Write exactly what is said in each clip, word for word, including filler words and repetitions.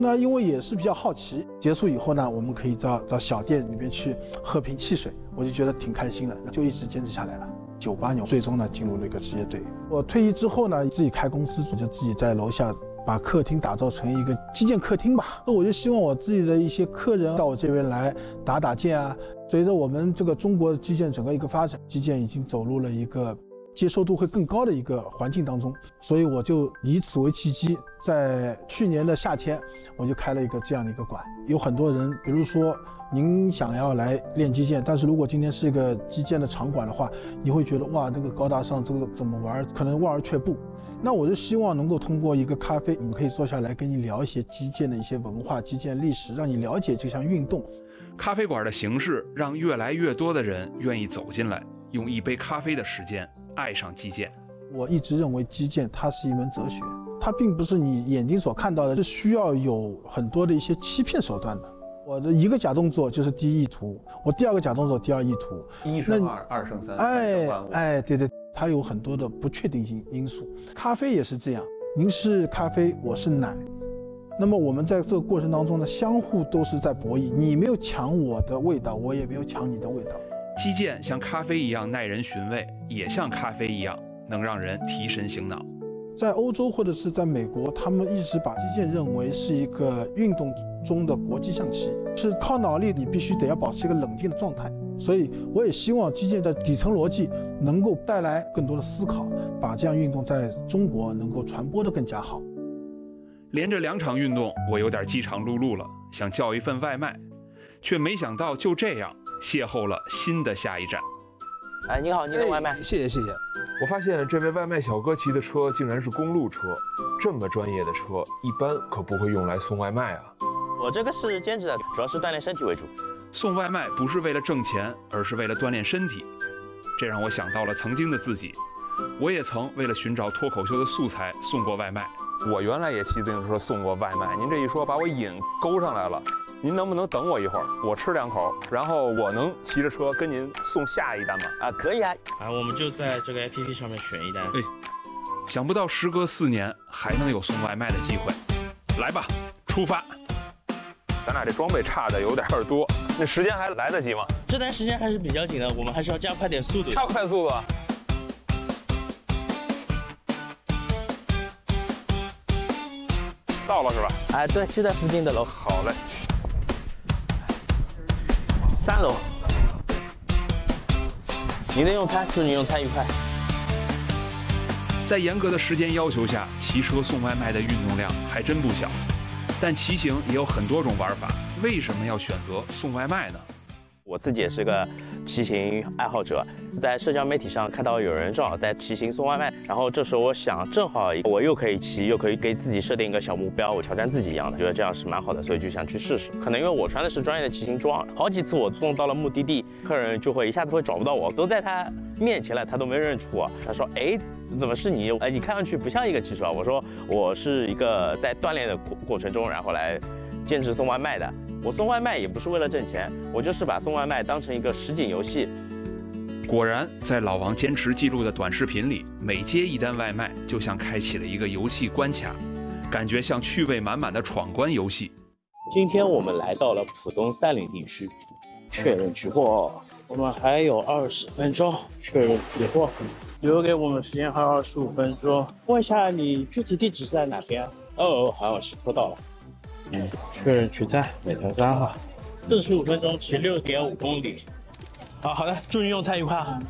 那因为也是比较好奇，结束以后呢，我们可以到到小店里面去喝瓶汽水，我就觉得挺开心的，就一直坚持下来了。九八年最终呢进入了一个职业队。我退役之后呢，自己开公司，就自己在楼下把客厅打造成一个击剑客厅吧。那我就希望我自己的一些客人到我这边来打打剑啊。随着我们这个中国的击剑整个一个发展，击剑已经走入了一个接受度会更高的一个环境当中，所以我就以此为契机，在去年的夏天，我就开了一个这样的一个馆。有很多人，比如说您想要来练击剑，但是如果今天是一个击剑的场馆的话，你会觉得哇，这个高大上，这个怎么玩，可能望而却步。那我就希望能够通过一个咖啡，我们可以坐下来跟你聊一些击剑的一些文化、击剑历史，让你了解这项运动。 咖啡馆的形式让越来越多的人愿意走进来，用一杯咖啡的时间爱上击剑。 我一直认为击剑它是一门哲学，它并不是你眼睛所看到的，是需要有很多的一些欺骗手段的。我的一个假动作就是第一意图，我第二个假动作第二意图， 一胜二，二胜三， 哎哎，对对，它有很多的不确定性因素。咖啡也是这样，您是咖啡，我是奶，那么我们在这个过程当中呢，相互都是在博弈，你没有抢我的味道，我也没有抢你的味道。 击剑像咖啡一样耐人寻味，也像咖啡一样能让人提神醒脑。 在欧洲或者是在美国，他们一直把击剑认为是一个运动中的国际象棋，是靠脑力，你必须得要保持一个冷静的状态。所以我也希望击剑的底层逻辑能够带来更多的思考，把这样运动在中国能够传播得更加好。 连着两场运动，我有点饥肠辘辘了，想叫一份外卖，却没想到就这样邂逅了新的下一站。 哎，你好，你的外卖。 谢谢谢谢。我发现这位外卖小哥骑的车竟然是公路车，这么专业的车，一般可不会用来送外卖啊。 我这个是兼职的，主要是锻炼身体为主。 送外卖不是为了挣钱，而是为了锻炼身体，这让我想到了曾经的自己。我也曾为了寻找脱口秀的素材送过外卖。 我原来也骑自行车送过外卖，您这一说把我瘾勾上来了。您能不能等我一会儿，我吃两口，然后我能骑着车跟您送下一单吗？ 啊，可以啊。 啊，我们就在这个 A P P 上面选一单。 哎，想不到时隔四年还能有送外卖的机会，来吧，出发。 咱俩这装备差的有点多，那时间还来得及吗？ 这单时间还是比较紧的，我们还是要加快点速度。 加快速度啊！到了是吧？ 哎，对，就在附近的楼。 好嘞。 三楼。您的用餐，祝您用餐愉快。 在严格的时间要求下，骑车送外卖的运动量还真不小。但骑行也有很多种玩法，为什么要选择送外卖呢？ 我自己也是个骑行爱好者，在社交媒体上看到有人正好在骑行送外卖，然后这时候我想，正好我又可以骑，又可以给自己设定一个小目标，我挑战自己一样的，觉得这样是蛮好的，所以就想去试试。可能因为我穿的是专业的骑行装，好几次我送到了目的地，客人就会一下子会找不到我，都在他面前了，他都没认出我。他说：“哎，怎么是你？哎，你看上去不像一个骑手啊。”我说：“我是一个在锻炼的过过程中，然后来兼职送外卖的。我送外卖也不是为了挣钱，我就是把送外卖当成一个实景游戏。” 果然，在老王坚持记录的短视频里，每接一单外卖，就像开启了一个游戏关卡，感觉像趣味满满的闯关游戏。 今天我们来到了浦东三林地区，确认取货，我们还有二十分钟确认取货，留给我们时间还有二十五分钟。问一下你具体地址是在哪边？哦，好像是收到了。嗯，确认取餐，美团三号，四十五分钟骑六点五公里。好好的，祝您用餐愉快啊！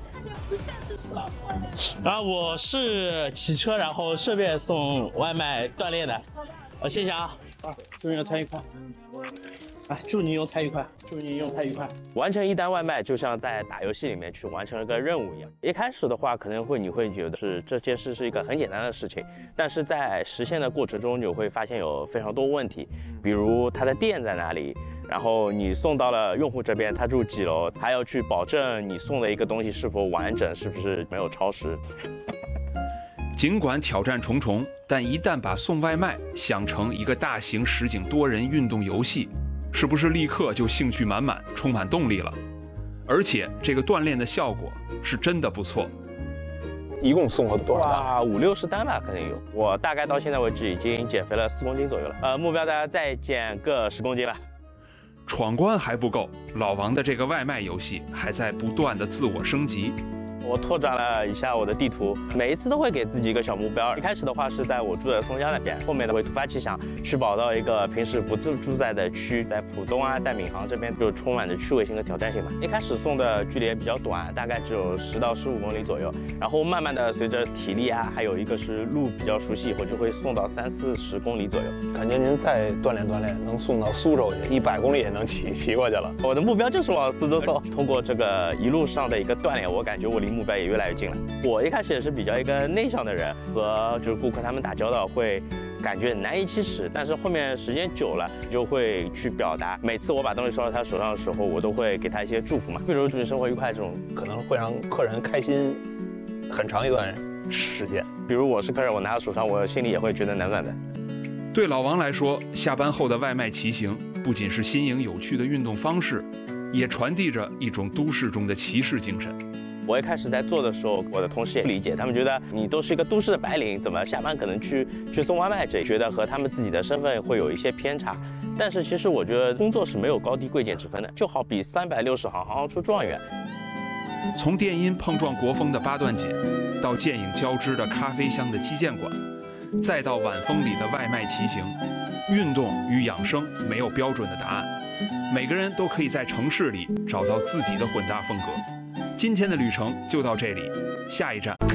啊，我是骑车，然后顺便送外卖锻炼的。呃，谢谢啊！啊，祝您用餐愉快。啊，祝您用餐愉快，祝您用餐愉快。 完成一单外卖，就像在打游戏里面去完成了个任务一样。一开始的话，可能会你会觉得是这件事是一个很简单的事情，但是在实现的过程中，你会发现有非常多问题，比如它的店在哪里。然后你送到了用户这边，他住几楼，还要去保证你送的一个东西是否完整，是不是没有超时。 尽管挑战重重，但一旦把送外卖想成一个大型实景多人运动游戏，是不是立刻就兴趣满满，充满动力了？而且这个锻炼的效果是真的不错。 一共送了多少单？ 哇，五六十单吧，肯定有。我大概到现在为止已经减肥了四公斤左右了，呃，目标大概再减个十公斤吧。 闯关还不够，老王的这个外卖游戏还在不断的自我升级。 我拓展了一下我的地图，每一次都会给自己一个小目标。一开始的话是在我住的松江那边，后面呢会突发奇想去跑到一个平时不住住在的区，在浦东啊，在闵行这边就充满着趣味性和挑战性嘛。一开始送的距离也比较短，大概只有十到十五公里左右，然后慢慢的随着体力啊，还有一个是路比较熟悉以后，就会送到三四十公里左右。 感觉您再锻炼锻炼，能送到苏州去，一百公里也能骑骑过去了。 我的目标就是往苏州送。通过这个一路上的一个锻炼，我感觉我离目标也越来越近了。我一开始也是比较一个内向的人，和就是顾客他们打交道会感觉难以启齿，但是后面时间久了就会去表达。每次我把东西收到他手上的时候，我都会给他一些祝福嘛，比如祝你生活愉快这种， 可能会让客人开心很长一段时间。 比如我是客人，我拿到手上，我心里也会觉得暖暖的。 对老王来说，下班后的外卖骑行不仅是新颖有趣的运动方式，也传递着一种都市中的骑士精神。 我一开始在做的时候，我的同事也不理解，他们觉得你都是一个都市的白领，怎么下班可能去去送外卖，这觉得和他们自己的身份会有一些偏差。但是其实我觉得工作是没有高低贵贱之分的，就好比三百六十行，行行出状元。 从电音碰撞国风的八段锦，到剑影交织的咖啡香的击剑馆，再到晚风里的外卖骑行，运动与养生没有标准的答案，每个人都可以在城市里找到自己的混搭风格。今天的旅程就到这里，下一站